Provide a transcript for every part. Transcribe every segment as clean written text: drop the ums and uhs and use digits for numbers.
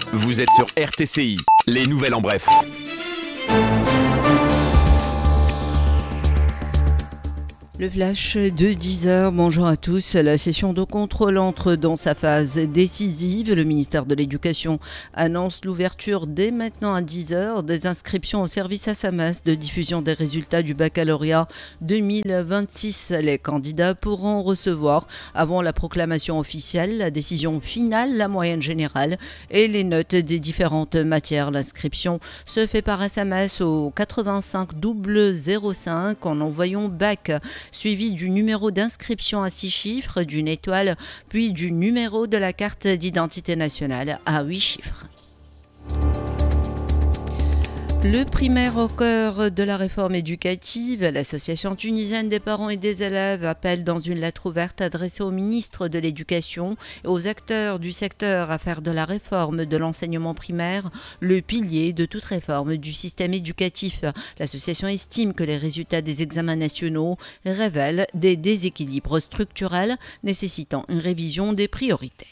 Vous êtes sur RTCI, les nouvelles en bref. Le flash de 10h, bonjour à tous. La session de contrôle entre dans sa phase décisive. Le ministère de l'Éducation annonce l'ouverture dès maintenant à 10h des inscriptions au service ASAMAS de diffusion des résultats du baccalauréat 2026. Les candidats pourront recevoir, avant la proclamation officielle, la décision finale, la moyenne générale et les notes des différentes matières. L'inscription se fait par ASAMAS au 85 005 en envoyant BAC, suivi du numéro d'inscription à 6 chiffres, d'une étoile, puis du numéro de la carte d'identité nationale à 8 chiffres. Le primaire au cœur de la réforme éducative, l'Association tunisienne des parents et des élèves appelle dans une lettre ouverte adressée au ministre de l'Éducation et aux acteurs du secteur à faire de la réforme de l'enseignement primaire le pilier de toute réforme du système éducatif. L'association estime que les résultats des examens nationaux révèlent des déséquilibres structurels nécessitant une révision des priorités.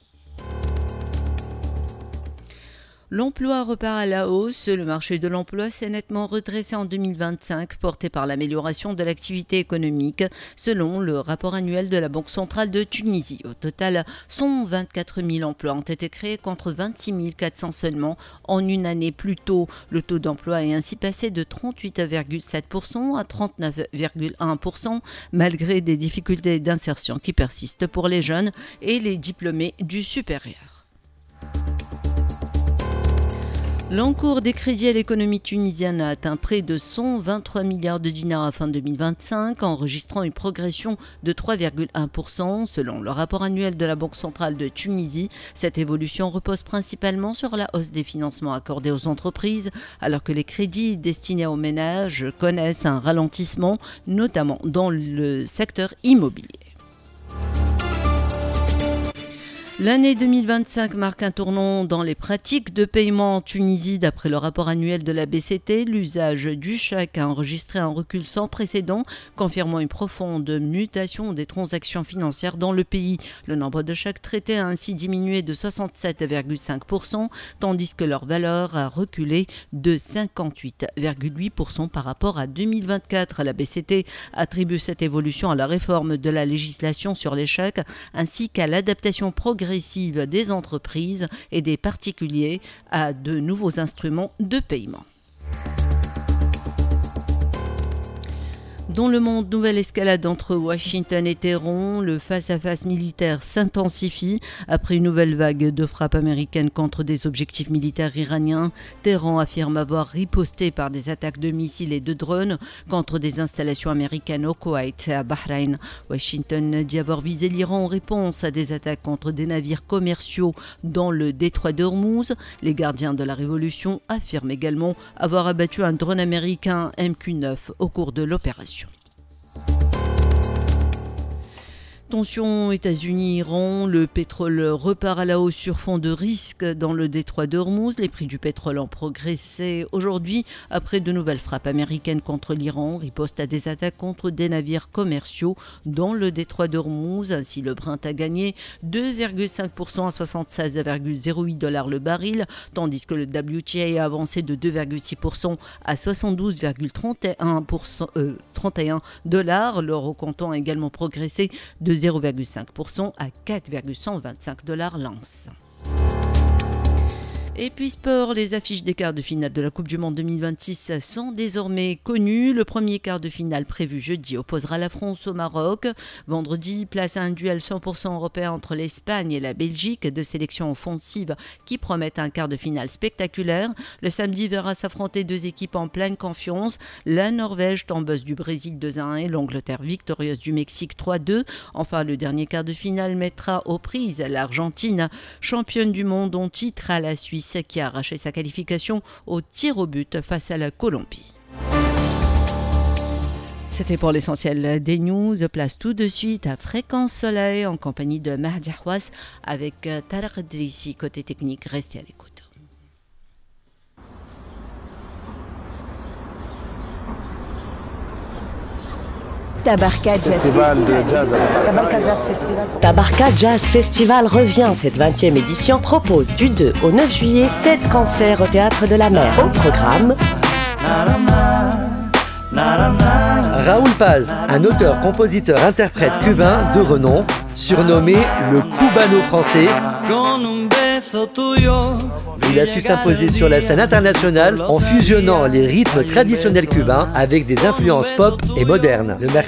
L'emploi repart à la hausse. Le marché de l'emploi s'est nettement redressé en 2025, porté par l'amélioration de l'activité économique, selon le rapport annuel de la Banque centrale de Tunisie. Au total, 124 000 emplois ont été créés contre 26 400 seulement en une année plus tôt. Le taux d'emploi est ainsi passé de 38,7% à 39,1%, malgré des difficultés d'insertion qui persistent pour les jeunes et les diplômés du supérieur. L'encours des crédits à l'économie tunisienne a atteint près de 123 milliards de dinars à fin 2025, enregistrant une progression de 3,1%. Selon le rapport annuel de la Banque centrale de Tunisie, cette évolution repose principalement sur la hausse des financements accordés aux entreprises, alors que les crédits destinés aux ménages connaissent un ralentissement, notamment dans le secteur immobilier. L'année 2025 marque un tournant dans les pratiques de paiement en Tunisie. D'après le rapport annuel de la BCT, l'usage du chèque a enregistré un recul sans précédent, confirmant une profonde mutation des transactions financières dans le pays. Le nombre de chèques traités a ainsi diminué de 67,5%, tandis que leur valeur a reculé de 58,8% par rapport à 2024. La BCT attribue cette évolution à la réforme de la législation sur les chèques, ainsi qu'à l'adaptation progressive des entreprises et des particuliers à de nouveaux instruments de paiement. Dans le monde, nouvelle escalade entre Washington et Téhéran, le face-à-face militaire s'intensifie. Après une nouvelle vague de frappes américaines contre des objectifs militaires iraniens, Téhéran affirme avoir riposté par des attaques de missiles et de drones contre des installations américaines au Koweït et à Bahreïn. Washington dit avoir visé l'Iran en réponse à des attaques contre des navires commerciaux dans le détroit d'Ormuz. Les gardiens de la révolution affirment également avoir abattu un drone américain MQ-9 au cours de l'opération. Tension États-Unis-Iran, le pétrole repart à la hausse sur fond de risque dans le détroit d'Ormuz. Les prix du pétrole ont progressé aujourd'hui après de nouvelles frappes américaines contre l'Iran, riposte à des attaques contre des navires commerciaux dans le détroit d'Ormuz. Ainsi, le Brent a gagné 2,5% à 76,08 $ le baril, tandis que le WTI a avancé de 2,6% à 72,31 $. L'euro comptant a également progressé de 0,5% à 4,125 $ l'once. Et puis sport, les affiches des quarts de finale de la Coupe du Monde 2026 sont désormais connues. Le premier quart de finale prévu jeudi opposera la France au Maroc. Vendredi, place à un duel 100% européen entre l'Espagne et la Belgique, deux sélections offensives qui promettent un quart de finale spectaculaire. Le samedi verra s'affronter deux équipes en pleine confiance. La Norvège, tombeuse du Brésil 2-1 et l'Angleterre victorieuse du Mexique 3-2. Enfin, le dernier quart de finale mettra aux prises l'Argentine, championne du monde en titre à la Suisse, qui a arraché sa qualification au tir au but face à la Colombie. C'était pour l'essentiel des news. Place tout de suite à Fréquence Soleil en compagnie de Mahdi Ahwas avec Tarek Drissi. Côté technique, restez à l'écoute. Tabarka Jazz Festival Festival. de jazz à Tabarka Jazz Festival revient. Cette 20e édition propose du 2 au 9 juillet 7 concerts au Théâtre de la Mer. Au programme, Raúl Paz, un auteur, compositeur, interprète cubain de renom, surnommé le Cubano-français. Il a su s'imposer sur la scène internationale en fusionnant les rythmes traditionnels cubains avec des influences pop et modernes. Le